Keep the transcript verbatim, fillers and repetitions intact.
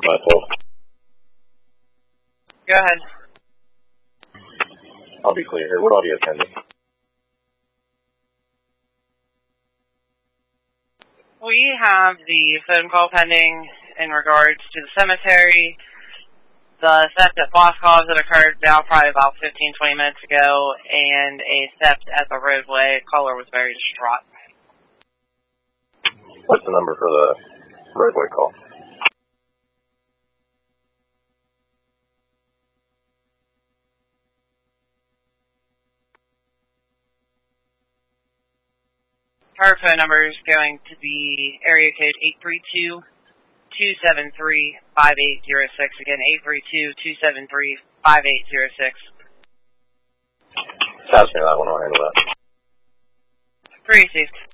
five twelve. Go ahead. I'll be clear here. What audio pending? We have the phone call pending in regards to the cemetery, the theft at Boss Calls that occurred now probably about fifteen, twenty minutes ago, and a theft at the roadway. Caller was very distraught. What's the number for the roadway call? Her phone number is going to be area code eight three two, two seven three, five eight zero six. Again, eight three two, two seven three, five eight zero six. Pass me that one, I'll handle that. Three, Steve.